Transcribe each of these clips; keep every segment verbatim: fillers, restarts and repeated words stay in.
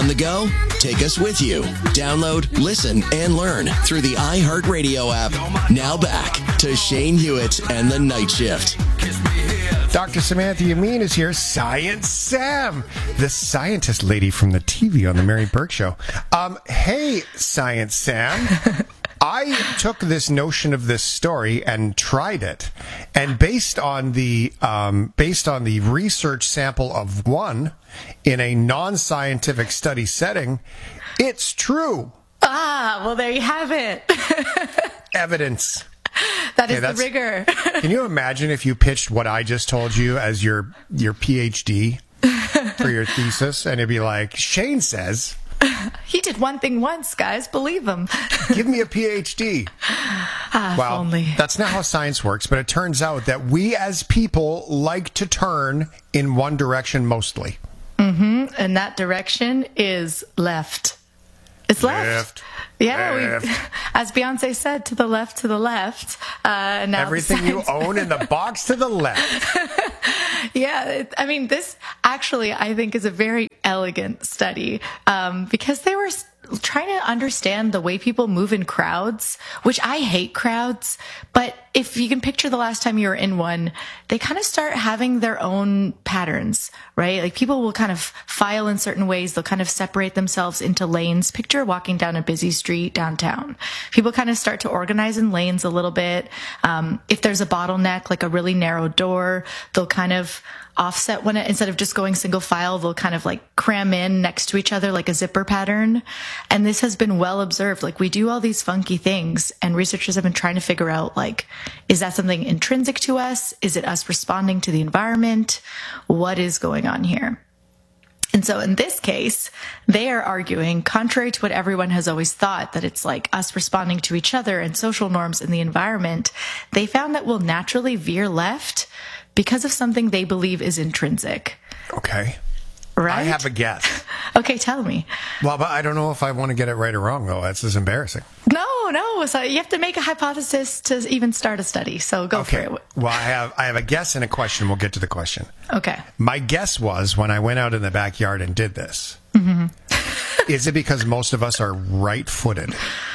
On the go? Take us with you. Download, listen, and learn through the iHeartRadio app. Now back to Shane Hewitt and the Night Shift. Doctor Samantha Yamin is here. Science Sam, the scientist lady from the T V on the Mary Burke Show. Um, hey, Science Sam. I took this notion of this story and tried it, and based on the um, based on the research sample of one in a non-scientific study setting, it's true. Ah, well, there you have it. Evidence. That is okay, the rigor. Can you imagine if you pitched what I just told you as your your PhD for your thesis, and it'd be like, Shane says... He did one thing once, guys. Believe him. Give me a PhD. Ah, if well, only. That's not how science works, but it turns out that we as people like to turn in one direction mostly. Mm-hmm. And that direction is left. It's left. Left. Yeah, left. We, as Beyonce said, to the left, to the left. Uh, now Everything you own in the box to the left. Yeah, it, I mean, this actually, I think, is a very elegant study um, because they were s- trying to understand the way people move in crowds, which I hate crowds. But if you can picture the last time you were in one, they kind of start having their own patterns, right? Like people will kind of file in certain ways. They'll kind of separate themselves into lanes. Picture walking down a busy street downtown. People kind of start to organize in lanes a little bit. Um, if there's a bottleneck, like a really narrow door, they'll kind of offset when it, instead of just going single file, they'll kind of like cram in next to each other like a zipper pattern. And this has been well observed. Like we do all these funky things and researchers have been trying to figure out like, is that something intrinsic to us? Is it us responding to the environment? What is going on here? And so in this case, they are arguing, contrary to what everyone has always thought, that it's like us responding to each other and social norms in the environment, they found that we'll naturally veer left because of something they believe is intrinsic. Okay. Right? I have a guess. Okay, tell me. Well, but I don't know if I want to get it right or wrong, though. That's just embarrassing. No, no. So you have to make a hypothesis to even start a study. So go okay. for it. Well, I have I have a guess and a question. We'll get to the question. Okay. My guess was when I went out in the backyard and did this, mm-hmm. Is it because most of us are right-footed?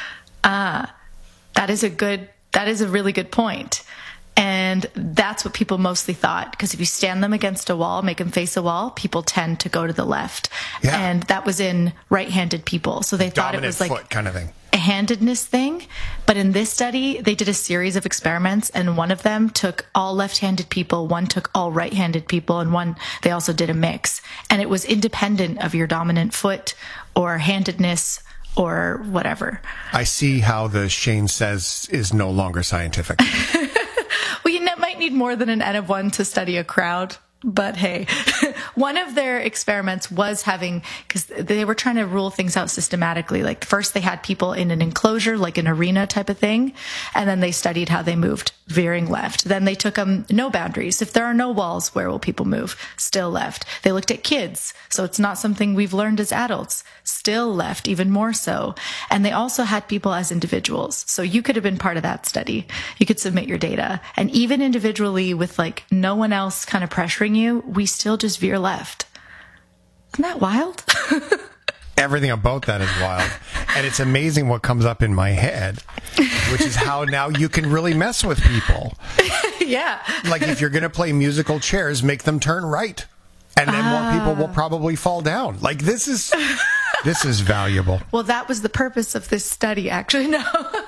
Ah, that is a good, that is a really good point. And that's what people mostly thought. Because if you stand them against a wall, make them face a wall, people tend to go to the left. Yeah. And that was in right-handed people. So they Dominant thought it was like foot kind of thing. A handedness thing. But in this study, they did a series of experiments, and one of them took all left-handed people, one took all right-handed people, and one, they also did a mix. And it was independent of your dominant foot or handedness or whatever. I see how the Shane says is no longer scientific. Well, you might need more than an N of one to study a crowd. But hey, one of their experiments was having, because they were trying to rule things out systematically. Like first they had people in an enclosure, like an arena type of thing. And then they studied how they moved, veering left. Then they took them no boundaries. If there are no walls, where will people move? Still left. They looked at kids. So it's not something we've learned as adults. Still left, even more so. And they also had people as individuals. So you could have been part of that study. You could submit your data. And even individually with like no one else kind of pressuring you, we still just veer left. Isn't that wild? Everything about that is wild. And it's amazing what comes up in my head, which is how now you can really mess with people. Yeah. Like if you're going to play musical chairs, make them turn right. And then ah. more people will probably fall down. Like this is this is valuable. Well, that was the purpose of this study, actually. No.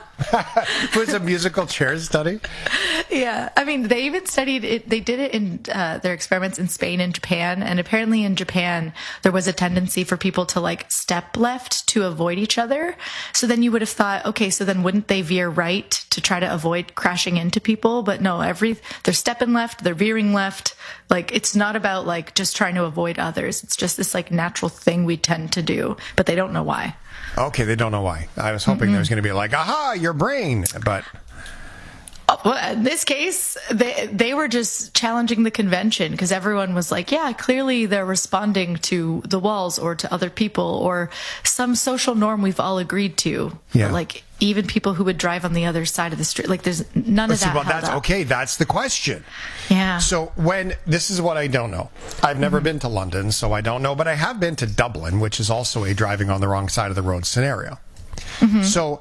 It was a musical chairs study? Yeah. I mean, they even studied it. They did it in uh, their experiments in Spain and Japan. And apparently in Japan, there was a tendency for people to like step left to avoid each other. So then you would have thought, okay, so then wouldn't they veer right to try to avoid crashing into people? But no, every, they're stepping left, they're veering left. Like, it's not about like just trying to avoid others. It's just this like natural thing we tend to do, but they don't know why. Okay, they don't know why. I was hoping mm-hmm. there was going to be like, aha, your brain, but... Well, in this case, they they were just challenging the convention because everyone was like, yeah, clearly they're responding to the walls or to other people or some social norm we've all agreed to. Yeah. Like, even people who would drive on the other side of the street. Like there's none of See, that. well, held that's up. okay. That's the question. Yeah. So when this is what I don't know. I've never mm-hmm. been to London, so I don't know. But I have been to Dublin, which is also a driving on the wrong side of the road scenario. Mm-hmm. So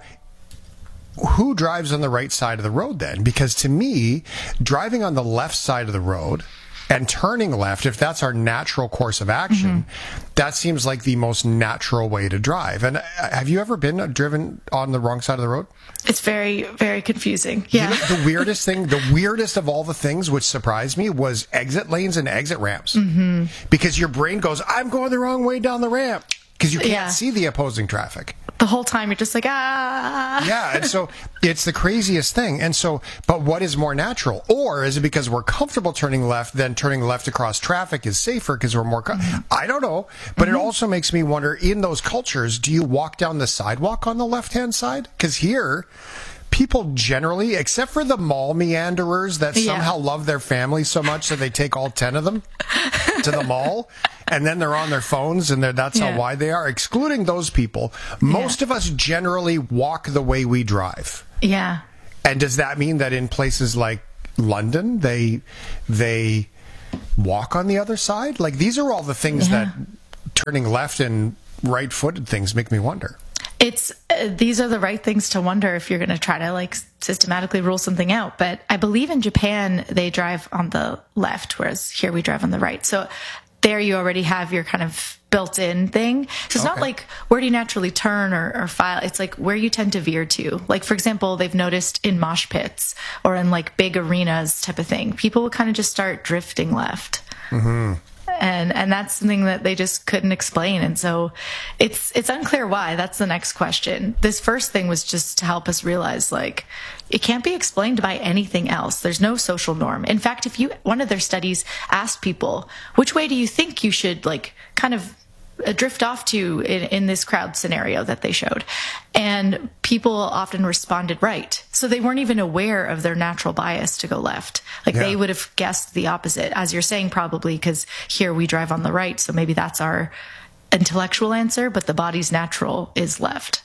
who drives on the right side of the road then? Because to me, driving on the left side of the road and turning left, if that's our natural course of action, mm-hmm. that seems like the most natural way to drive. And uh, have you ever been driven on the wrong side of the road? It's very, very confusing. Yeah. You know, the weirdest thing, the weirdest of all the things which surprised me was exit lanes and exit ramps. Mm-hmm. Because your brain goes, I'm going the wrong way down the ramp. Because you can't yeah. see the opposing traffic. The whole time you're just like, ah. Yeah, and so it's the craziest thing. And so, but what is more natural? Or is it because we're comfortable turning left, then turning left across traffic is safer because we're more... Com- mm-hmm. I don't know. But mm-hmm. it also makes me wonder, in those cultures, do you walk down the sidewalk on the left-hand side? Because here... people generally, except for the mall meanderers that somehow yeah. love their family so much that they take all ten of them to the mall, and then they're on their phones, and that's yeah. how wide they are. Excluding those people, most yeah. of us generally walk the way we drive. Yeah. And does that mean that in places like London, they they walk on the other side? Like, these are all the things yeah. that turning left and right-footed things make me wonder. It's uh, these are the right things to wonder if you're going to try to like systematically rule something out. But I believe in Japan, they drive on the left, whereas here we drive on the right. So there you already have your kind of built-in thing. So it's okay. not like where do you naturally turn or, or file. It's like where you tend to veer to. Like, for example, they've noticed in mosh pits or in like big arenas type of thing, people will kind of just start drifting left. Mm-hmm. And and that's something that they just couldn't explain. And so it's it's unclear why. That's the next question. This first thing was just to help us realize, like, it can't be explained by anything else. There's no social norm. In fact, if you one of their studies asked people, which way do you think you should, like, kind of drift off to in, in this crowd scenario that they showed, and people often responded right. So they weren't even aware of their natural bias to go left. Like yeah. they would have guessed the opposite, as you're saying, probably because here we drive on the right. So maybe that's our intellectual answer, but the body's natural is left.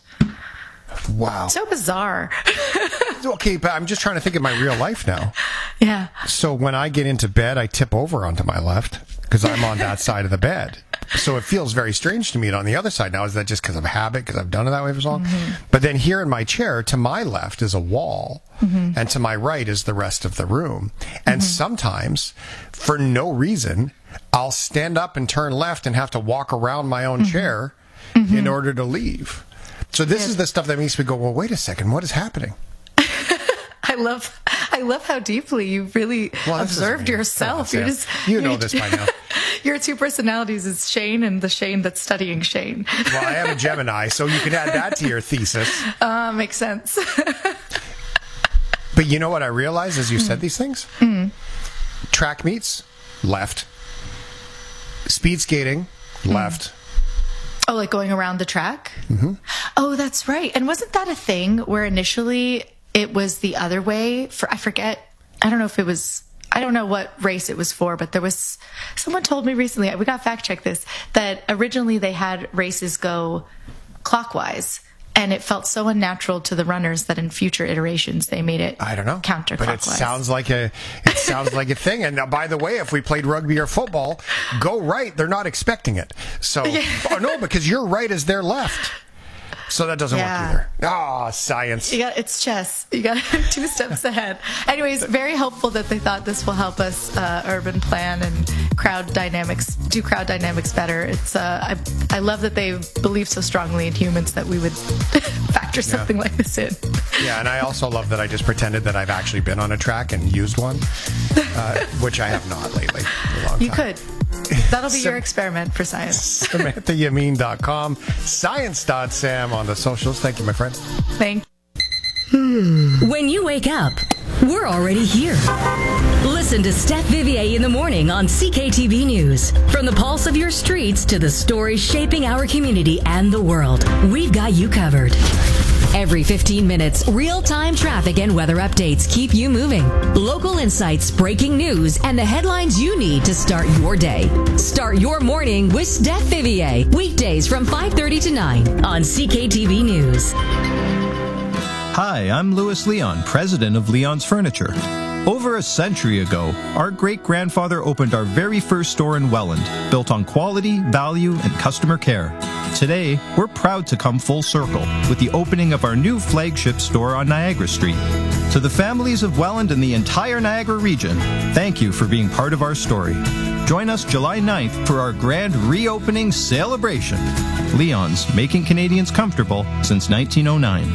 Wow. So bizarre. Okay, but I'm just trying to think of my real life now. Yeah. So when I get into bed, I tip over onto my left because I'm on that side of the bed. So it feels very strange to me on the other side now. Is that just because of habit, because I've done it that way for so long? Mm-hmm. But then here in my chair, to my left is a wall, mm-hmm. and to my right is the rest of the room. And mm-hmm. sometimes, for no reason, I'll stand up and turn left and have to walk around my own mm-hmm. chair mm-hmm. in order to leave. So this yeah. is the stuff that makes me go, well, wait a second, what is happening? I love, I love how deeply you really well, observed yourself. On, you're just, you know this by now. Your two personalities is Shane and the Shane that's studying Shane. Well, I am a Gemini, so you can add that to your thesis. Uh, makes sense. But you know what I realized as you mm. said these things? Mm. Track meets, left. Speed skating, mm. left. Oh, like going around the track? Mm-hmm. Oh, that's right. And wasn't that a thing where initially it was the other way? For I forget. I don't know if it was, I don't know what race it was for, but there was, someone told me recently, we got to fact check this, that originally they had races go clockwise. And it felt so unnatural to the runners that in future iterations they made it I don't know counterclockwise. But it sounds like a it sounds like a thing. And now, by the way, if we played rugby or football, go right, they're not expecting it. So yeah. oh no, because your right is their left. So that doesn't yeah. work either. Ah, oh, science. You got it's chess. You got two steps ahead. Anyways, very helpful that they thought this will help us uh, urban plan and crowd dynamics, do crowd dynamics better. It's uh, I I love that they believe so strongly in humans that we would factor something yeah. like this in. Yeah, and I also love that I just pretended that I've actually been on a track and used one, uh, which I have not lately. In a long you time. could. That'll be your experiment for science. Samantha Yamin dot com, science dot sam on the socials. Thank you, my friend. Thank you. When you wake up, we're already here. Listen to Steph Vivier in the morning on C K T V News. From the pulse of your streets to the stories shaping our community and the world, we've got you covered. Every fifteen minutes, real-time traffic and weather updates keep you moving. Local insights, breaking news, and the headlines you need to start your day. Start your morning with Steph Vivier. Weekdays from five thirty to nine on C K T V News. Hi, I'm Louis Leon, president of Leon's Furniture. Over a century ago, our great-grandfather opened our very first store in Welland, built on quality, value, and customer care. Today, we're proud to come full circle with the opening of our new flagship store on Niagara Street. To the families of Welland and the entire Niagara region, thank you for being part of our story. Join us July ninth for our grand reopening celebration. Leon's, making Canadians comfortable since nineteen oh nine.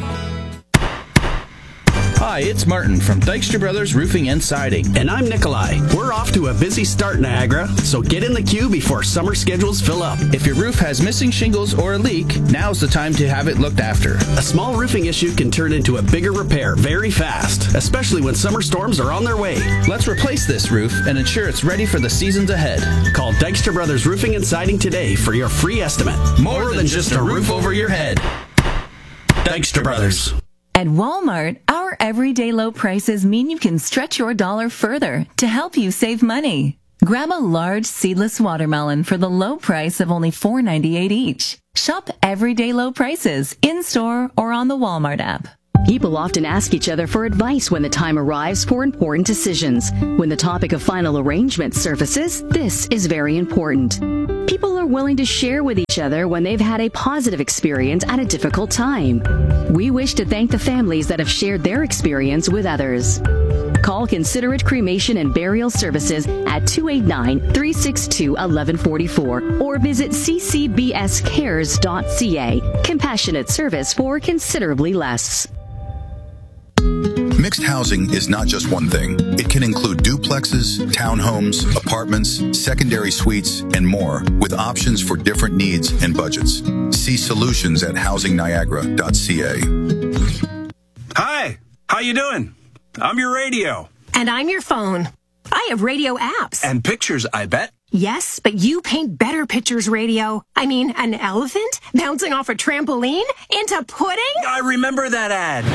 Hi, it's Martin from Dykstra Brothers Roofing and Siding. And I'm Nikolai. We're off to a busy start, Niagara, so get in the queue before summer schedules fill up. If your roof has missing shingles or a leak, now's the time to have it looked after. A small roofing issue can turn into a bigger repair very fast, especially when summer storms are on their way. Let's replace this roof and ensure it's ready for the seasons ahead. Call Dykstra Brothers Roofing and Siding today for your free estimate. More, More than, than just a roof over your head. Dykstra Brothers. At Walmart, our everyday low prices mean you can stretch your dollar further to help you save money. Grab a large seedless watermelon for the low price of only four ninety-eight each. Shop everyday low prices in-store or on the Walmart app. People often ask each other for advice when the time arrives for important decisions. When the topic of final arrangement surfaces, this is very important. People are willing to share with each other when they've had a positive experience at a difficult time. We wish to thank the families that have shared their experience with others. Call Considerate Cremation and Burial Services at two eight nine, three six two, one one four four or visit c c b s cares dot c a. Compassionate service for considerably less. Mixed housing is not just one thing. It can include duplexes, townhomes, apartments, secondary suites, and more, with options for different needs and budgets. See solutions at housing niagara dot c a. Hi, how you doing? I'm your radio. And I'm your phone. I have radio apps. And pictures, I bet. Yes, but you paint better pictures, radio. I mean, an elephant bouncing off a trampoline into pudding? I remember that ad.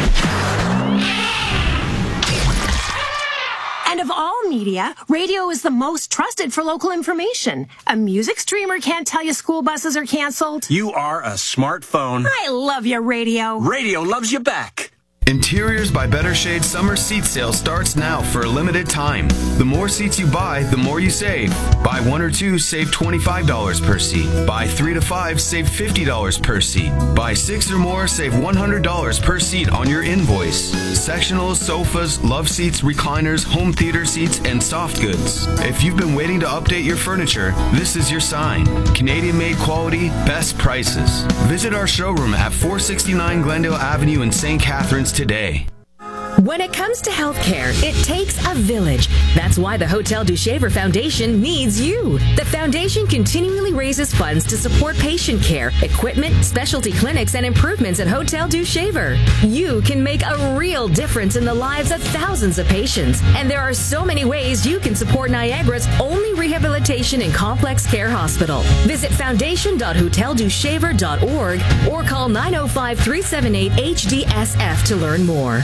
And of all media, radio is the most trusted for local information. A music streamer can't tell you school buses are canceled. You are a smartphone. I love your radio. Radio loves you back. Interiors by Better Shade summer seat sale starts now for a limited time. The more seats you buy, the more you save. Buy one or two, save twenty-five dollars per seat. Buy three to five, save fifty dollars per seat. Buy six or more, save one hundred dollars per seat on your invoice. Sectionals, sofas, love seats, recliners, home theater seats, and soft goods. If you've been waiting to update your furniture, this is your sign. Canadian-made quality, best prices. Visit our showroom at four sixty-nine Glendale Avenue in Saint Catharines today. When it comes to healthcare, it takes a village. That's why the Hotel du Shaver Foundation needs you. The foundation continually raises funds to support patient care, equipment, specialty clinics, and improvements at Hotel du Shaver. You can make a real difference in the lives of thousands of patients. And there are so many ways you can support Niagara's only rehabilitation and complex care hospital. Visit foundation dot hotel du shaver dot org or call nine oh five, three seven eight, H D S F to learn more.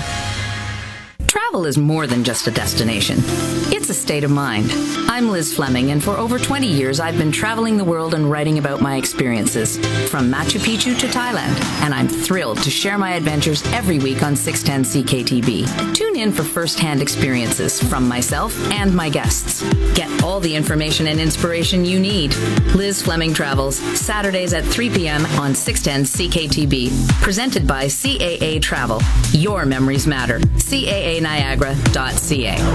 Travel is more than just a destination. It's a state of mind. I'm Liz Fleming, and for over twenty years, I've been traveling the world and writing about my experiences, from Machu Picchu to Thailand, and I'm thrilled to share my adventures every week on six ten C K T B. Tune in for first-hand experiences from myself and my guests. Get all the information and inspiration you need. Liz Fleming Travels, Saturdays at three p.m. on six ten C K T B. Presented by C A A Travel. Your memories matter. C A A niagara dot c a.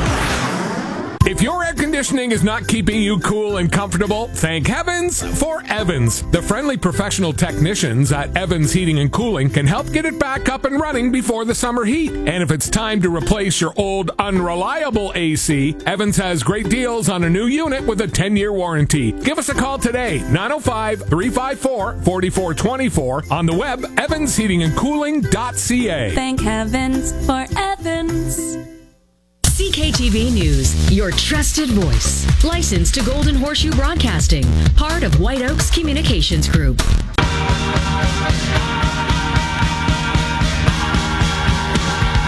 If your air conditioning is not keeping you cool and comfortable, thank heavens for Evans. The friendly professional technicians at Evans Heating and Cooling can help get it back up and running before the summer heat. And if it's time to replace your old unreliable A C, Evans has great deals on a new unit with a ten-year warranty. Give us a call today, nine oh five, three five four, four four two four, on the web, evans heating and cooling dot c a. Thank heavens for Evans. C K T V News, your trusted voice. Licensed to Golden Horseshoe Broadcasting, part of White Oaks Communications Group.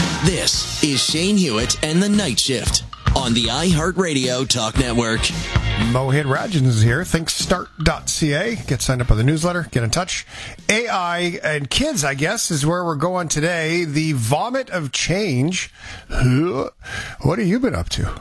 This is Shane Hewitt and the Night Shift on the iHeartRadio Talk Network. Mohit Rajan is here. think start dot c a. Get signed up on the newsletter. Get in touch. A I and kids, I guess, is where we're going today. The vomit of change. What have you been up to?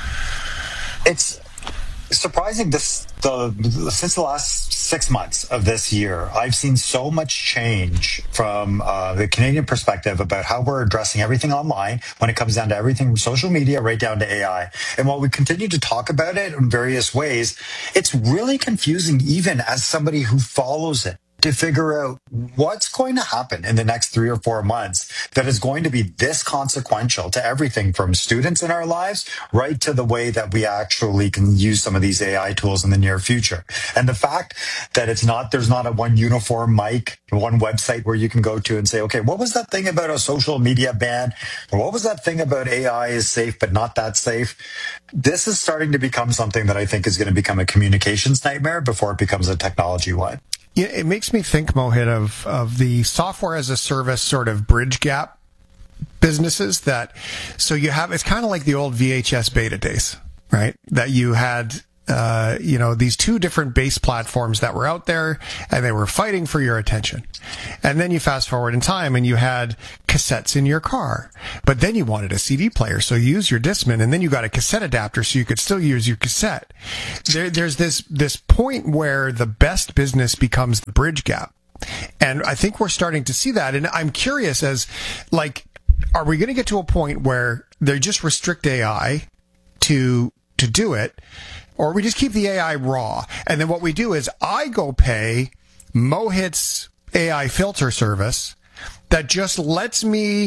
It's surprising. This the since the last six months of this year, I've seen so much change from uh, the Canadian perspective about how we're addressing everything online when it comes down to everything from social media right down to A I. And while we continue to talk about it in various ways, it's really confusing even as somebody who follows it, to figure out what's going to happen in the next three or four months that is going to be this consequential to everything from students in our lives right to the way that we actually can use some of these A I tools in the near future. And the fact that it's not, there's not a one uniform mic, one website where you can go to and say, okay, what was that thing about a social media ban? Or what was that thing about A I is safe, but not that safe? This is starting to become something that I think is going to become a communications nightmare before it becomes a technology one. Yeah, it makes me think, Mohit, of, of the software as a service sort of bridge gap businesses that, so you have, it's kind of like the old V H S beta days, right? That you had, uh, you know, these two different base platforms that were out there and they were fighting for your attention. And then you fast forward in time and you had cassettes in your car, but then you wanted a C D player. So you use your Discman and then you got a cassette adapter so you could still use your cassette. There, there's this, this point where the best business becomes the bridge gap. And I think we're starting to see that. And I'm curious as like, are we going to get to a point where they just restrict A I to, to do it? Or we just keep the A I raw. And then what we do is I go pay Mohit's A I filter service that just lets me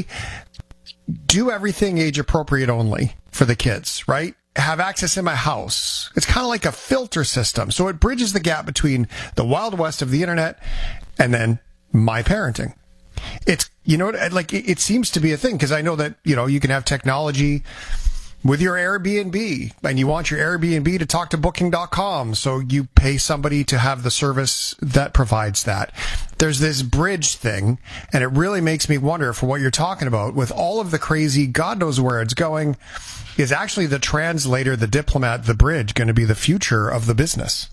do everything age appropriate only for the kids, right? Have access in my house. It's kind of like a filter system. So it bridges the gap between the Wild West of the internet and then my parenting. It's, you know, like it, it seems to be a thing because I know that, you know, you can have technology with your Airbnb and you want your Airbnb to talk to booking dot com. So you pay somebody to have the service that provides that. There's this bridge thing. And it really makes me wonder for what you're talking about with all of the crazy, God knows where it's going. Is actually the translator, the diplomat, the bridge going to be the future of the business?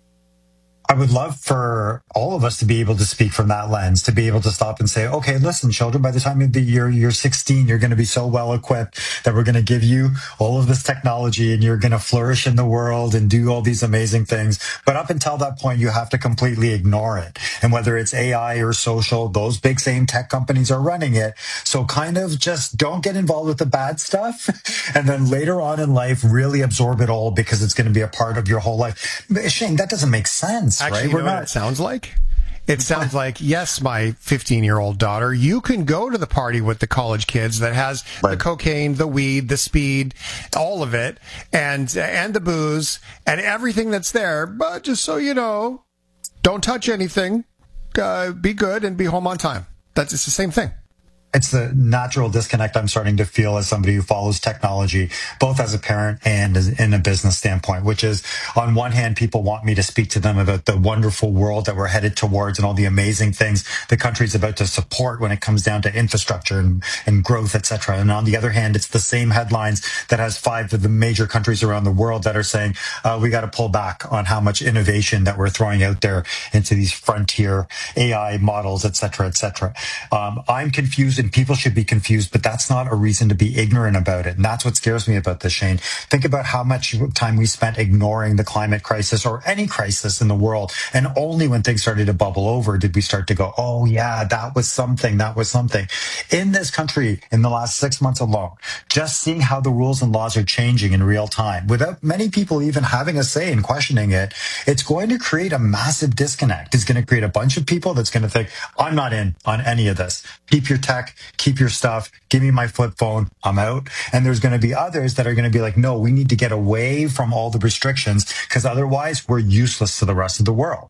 I would love for all of us to be able to speak from that lens, to be able to stop and say, okay, listen, children, by the time of the year you're sixteen, you're going to be so well equipped that we're going to give you all of this technology and you're going to flourish in the world and do all these amazing things. But up until that point, you have to completely ignore it. And whether it's A I or social, those big same tech companies are running it. So kind of just don't get involved with the bad stuff. And then later on in life, really absorb it all because it's going to be a part of your whole life. Shane, that doesn't make sense. Actually, right? you know We're what not. it sounds like? It sounds like, yes, my fifteen-year-old daughter, you can go to the party with the college kids that has right. the cocaine, the weed, the speed, all of it, and and the booze, and everything that's there. But just so you know, don't touch anything. Uh, be good and be home on time. That's it's the same thing. It's the natural disconnect I'm starting to feel as somebody who follows technology, both as a parent and as in a business standpoint, which is on one hand, people want me to speak to them about the wonderful world that we're headed towards and all the amazing things the country's about to support when it comes down to infrastructure and, and growth, et cetera. And on the other hand, it's the same headlines that has five of the major countries around the world that are saying, uh, we got to pull back on how much innovation that we're throwing out there into these frontier A I models, et cetera, et cetera. Um, I'm confused. And people should be confused, but that's not a reason to be ignorant about it. And that's what scares me about this, Shane. Think about how much time we spent ignoring the climate crisis or any crisis in the world. And only when things started to bubble over did we start to go, oh yeah, that was something, that was something. In this country, in the last six months alone, just seeing how the rules and laws are changing in real time, without many people even having a say and questioning it, it's going to create a massive disconnect. It's going to create a bunch of people that's going to think, I'm not in on any of this. Keep your tech, keep your stuff, give me my flip phone, I'm out. And there's going to be others that are going to be like, no, we need to get away from all the restrictions because otherwise we're useless to the rest of the world.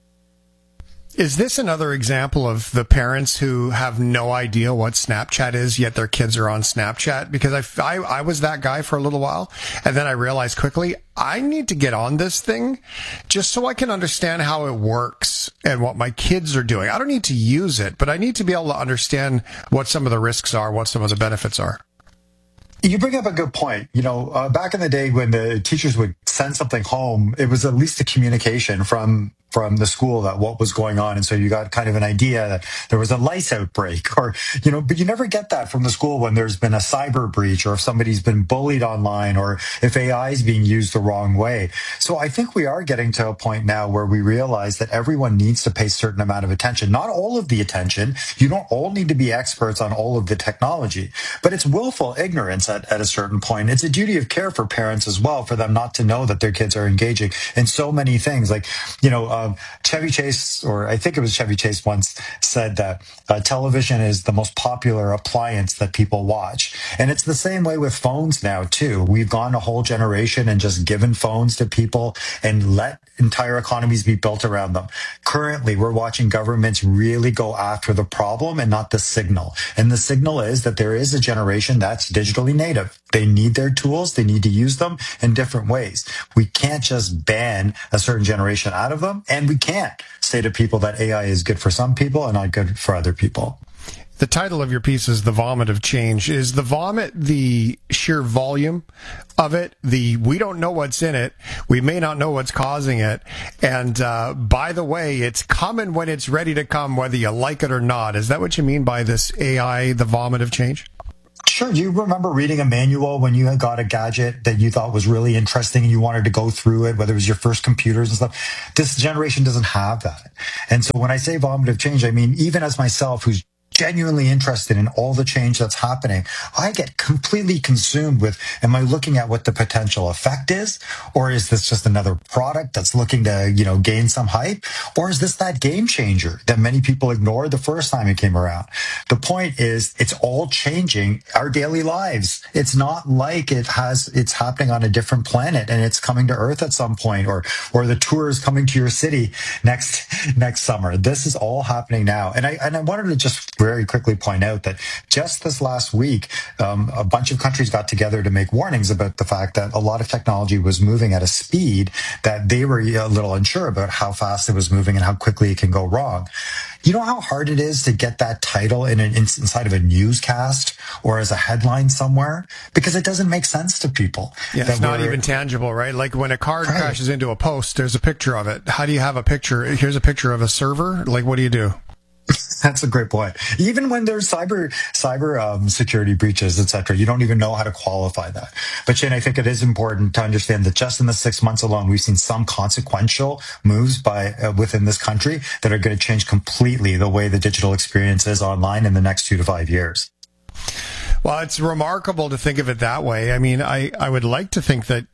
Is this another example of the parents who have no idea what Snapchat is, yet their kids are on Snapchat? Because I, I, I was that guy for a little while, and then I realized quickly, I need to get on this thing just so I can understand how it works and what my kids are doing. I don't need to use it, but I need to be able to understand what some of the risks are, what some of the benefits are. You bring up a good point. You know, uh, back in the day when the teachers would send something home, it was at least a communication from from the school that what was going on. And so you got kind of an idea that there was a lice outbreak or, you know, but you never get that from the school when there's been a cyber breach or if somebody's been bullied online or if A I is being used the wrong way. So I think we are getting to a point now where we realize that everyone needs to pay a certain amount of attention. Not all of the attention. You don't all need to be experts on all of the technology, but it's willful ignorance at, at a certain point. It's a duty of care for parents as well, for them not to know that their kids are engaging in so many things. Like, you know, um, Chevy Chase, or I think it was Chevy Chase once said that uh, television is the most popular appliance that people watch. And it's the same way with phones now, too. We've gone a whole generation and just given phones to people and let entire economies be built around them. Currently, we're watching governments really go after the problem and not the signal. And the signal is that there is a generation that's digitally native. They need their tools. They need to use them in different ways. We can't just ban a certain generation out of them. And we can't say to people that A I is good for some people and not good for other people. The title of your piece is The Vomit of Change. Is the vomit the sheer volume of it? The we don't know what's in it. We may not know what's causing it. And uh, by the way, it's coming when it's ready to come, whether you like it or not. Is that what you mean by this A I, the vomit of change? Sure. Do you remember reading a manual when you got a gadget that you thought was really interesting and you wanted to go through it, whether it was your first computers and stuff? This generation doesn't have that. And so when I say vomit of change, I mean, even as myself, who's genuinely interested in all the change that's happening, I get completely consumed with, am I looking at what the potential effect is? Or is this just another product that's looking to, you know, gain some hype? Or is this that game changer that many people ignored the first time it came around? The point is, it's all changing our daily lives. It's not like it has, it's happening on a different planet and it's coming to Earth at some point, or, or the tour is coming to your city next, next summer. This is all happening now. And I, and I wanted to just very quickly point out that just this last week, um, a bunch of countries got together to make warnings about the fact that a lot of technology was moving at a speed that they were a little unsure about how fast it was moving and how quickly it can go wrong. You know how hard it is to get that title in an, inside of a newscast or as a headline somewhere? Because it doesn't make sense to people. Yeah, it's not even tangible, right? Like when a car right. crashes into a post, there's a picture of it. How do you have a picture? Here's a picture of a server. Like, what do you do? That's a great point. Even when there's cyber cyber um, security breaches, et cetera, you don't even know how to qualify that. But Shane, I think it is important to understand that just in the six months alone, we've seen some consequential moves by uh, within this country that are going to change completely the way the digital experience is online in the next two to five years. Well, it's remarkable to think of it that way. I mean, I, I would like to think that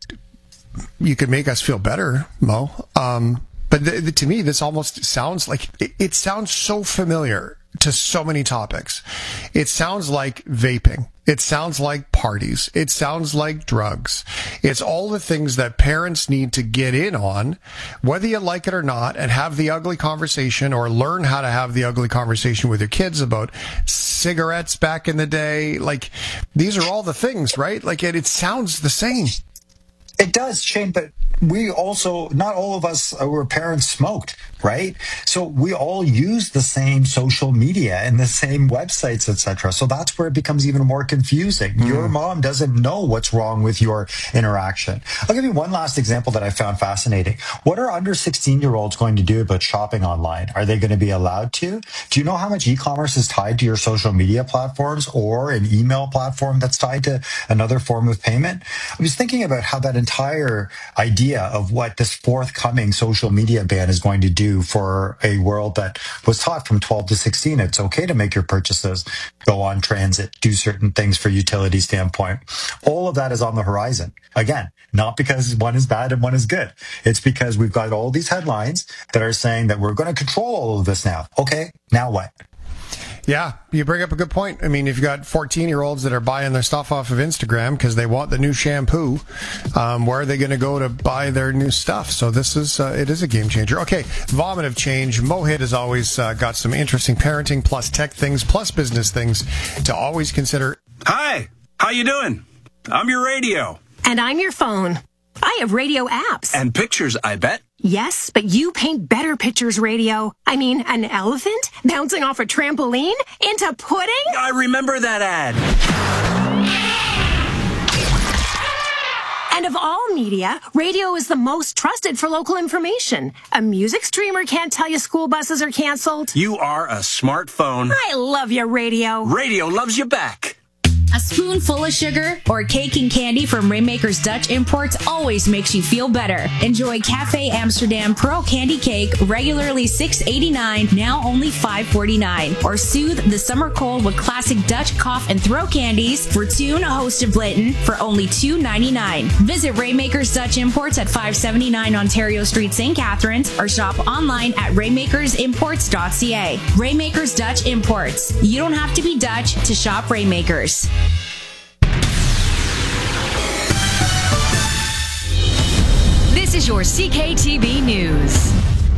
you could make us feel better, Mo. Um, But the, the, to me, this almost sounds like, it, it sounds so familiar to so many topics. It sounds like vaping. It sounds like parties. It sounds like drugs. It's all the things that parents need to get in on, whether you like it or not, and have the ugly conversation or learn how to have the ugly conversation with your kids about cigarettes back in the day. Like, these are all the things, right? Like, it, it sounds the same. It does, Shane, but we also, not all of us were parents smoked, right? So we all use the same social media and the same websites, et cetera. So that's where it becomes even more confusing. Mm. Your mom doesn't know what's wrong with your interaction. I'll give you one last example that I found fascinating. What are under sixteen-year-olds going to do about shopping online? Are they going to be allowed to? Do you know how much e-commerce is tied to your social media platforms or an email platform that's tied to another form of payment? I was thinking about how that entire idea of what this forthcoming social media ban is going to do for a world that was taught from twelve to sixteen. It's okay to make your purchases, go on transit, do certain things for utility standpoint. All of that is on the horizon. Again, not because one is bad and one is good. It's because we've got all these headlines that are saying that we're going to control all of this now. Okay, now what? Yeah, you bring up a good point. I mean, if you've got fourteen-year-olds that are buying their stuff off of Instagram because they want the new shampoo, um, where are they going to go to buy their new stuff? So this is, uh, it is a game changer. Okay, vomit of change. Mohit has always uh, got some interesting parenting plus tech things plus business things to always consider. Hi, how you doing? I'm your radio. And I'm your phone. I have radio apps. And pictures, I bet. Yes, but you paint better pictures, radio. I mean, an elephant bouncing off a trampoline into pudding? I remember that ad. And of all media, radio is the most trusted for local information. A music streamer can't tell you school buses are canceled. You are a smartphone. I love your radio. Radio loves you back. A spoonful of sugar or cake and candy from Rainmaker's Dutch Imports always makes you feel better. Enjoy Cafe Amsterdam Pearl Candy Cake, regularly six eighty-nine, now only five forty-nine. Or soothe the summer cold with classic Dutch cough and throat candies for Tune, host of Blinton, for only two ninety-nine. Visit Rainmaker's Dutch Imports at five seventy-nine Ontario Street, Saint Catharines, or shop online at rainmakers imports dot c a. Rainmaker's Dutch Imports. You don't have to be Dutch to shop Rainmakers. This is your C K T V News.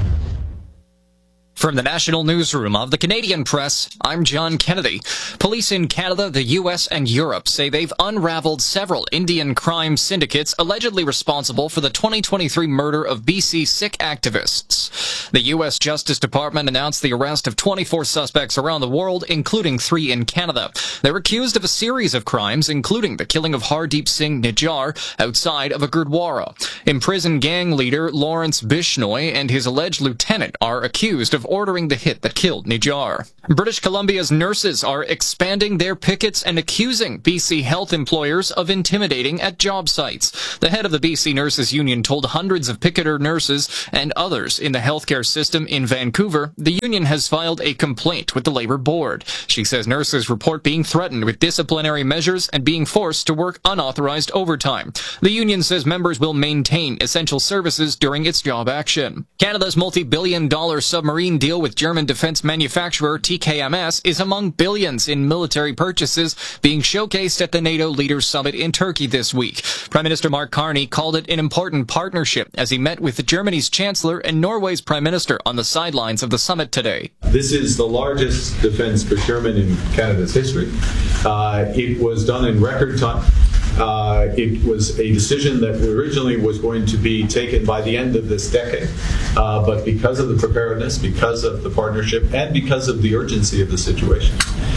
From the National Newsroom of the Canadian Press, I'm John Kennedy. Police in Canada, the U S, and Europe say they've unraveled several Indian crime syndicates allegedly responsible for the twenty twenty-three murder of B C Sikh activists. The U S Justice Department announced the arrest of twenty-four suspects around the world, including three in Canada. They're accused of a series of crimes, including the killing of Hardeep Singh Nijjar outside of a Gurdwara. Imprisoned gang leader Lawrence Bishnoi and his alleged lieutenant are accused of ordering the hit that killed Nijjar. British Columbia's nurses are expanding their pickets and accusing B C health employers of intimidating at job sites. The head of the B C Nurses Union told hundreds of picketer nurses and others in the healthcare system in Vancouver the union has filed a complaint with the Labour Board. She says nurses report being threatened with disciplinary measures and being forced to work unauthorized overtime. The union says members will maintain essential services during its job action. Canada's multi-billion dollar submarine deal with German defense manufacturer T K M S is among billions in military purchases being showcased at the NATO Leaders Summit in Turkey this week. Prime Minister Mark Carney called it an important partnership as he met with Germany's Chancellor and Norway's Prime Minister on the sidelines of the summit today. This is the largest defense procurement in Canada's history. Uh, it was done in record time. Uh, it was a decision that originally was going to be taken by the end of this decade. Uh, but because of the preparedness, because of the partnership, and because of the urgency of the situation,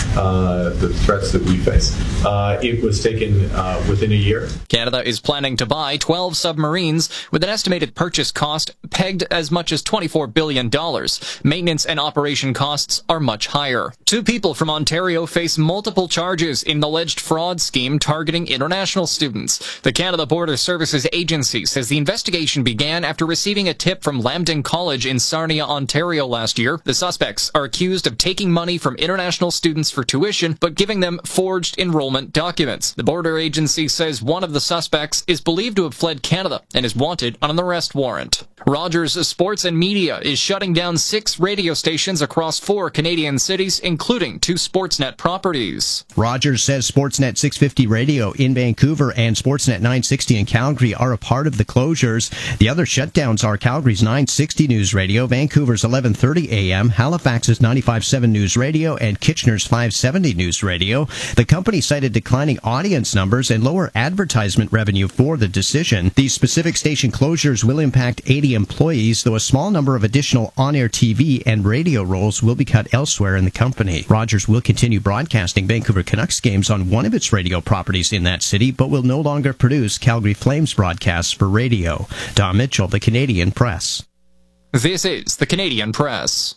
uh, the threats that we face, uh, it was taken uh, within a year. Canada is planning to buy twelve submarines with an estimated purchase cost pegged as much as twenty-four billion dollars. Maintenance and operation costs are much higher. Two people from Ontario face multiple charges in an alleged fraud scheme targeting international students. The Canada Border Services Agency says the investigation began after receiving a tip from Lambton College in Sarnia, Ontario last year. The suspects are accused of taking money from international students for tuition, but giving them forged enrollment documents. The Border Agency says one of the suspects is believed to have fled Canada and is wanted on an arrest warrant. Rogers Sports and Media is shutting down six radio stations across four Canadian cities, including two Sportsnet properties. Rogers says Sportsnet six fifty Radio in Vancouver and Sportsnet nine sixty in Calgary are a part of the closures. The other shutdowns are Calgary's nine sixty News Radio, Vancouver's eleven thirty A M, Halifax's ninety-five point seven News Radio, and Kitchener's five seventy News Radio. The company cited declining audience numbers and lower advertisement revenue for the decision. These specific station closures will impact eighty employees, though a small number of additional on-air T V and radio roles will be cut elsewhere in the company. Rogers will continue broadcasting Vancouver Canucks games on one of its radio properties in that city, but will no longer produce Calgary Flames broadcasts for radio. Don Mitchell, the Canadian Press. This is the Canadian Press.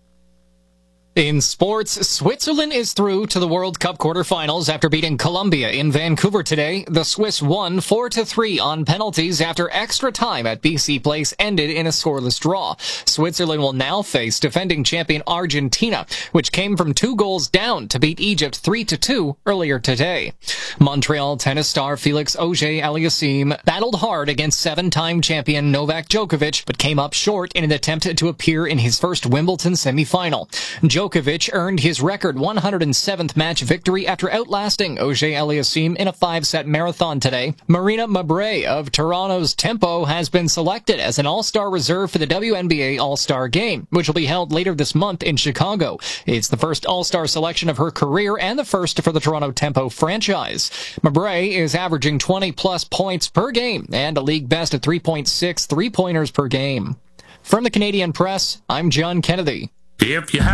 In sports, Switzerland is through to the World Cup quarterfinals after beating Colombia in Vancouver today. The Swiss won four to three on penalties after extra time at B C Place ended in a scoreless draw. Switzerland will now face defending champion Argentina, which came from two goals down to beat Egypt three to two earlier today. Montreal tennis star Felix Auger-Aliassime battled hard against seven-time champion Novak Djokovic, but came up short in an attempt to appear in his first Wimbledon semifinal. Djokovic earned his record one hundred seventh match victory after outlasting Auger-Aliassime in a five-set marathon today. Marina Mabrey of Toronto's Tempo has been selected as an all-star reserve for the W N B A All-Star Game, which will be held later this month in Chicago. It's the first all-star selection of her career and the first for the Toronto Tempo franchise. Mabrey is averaging twenty-plus points per game and a league best of three point six three-pointers per game. From the Canadian Press, I'm John Kennedy. If you have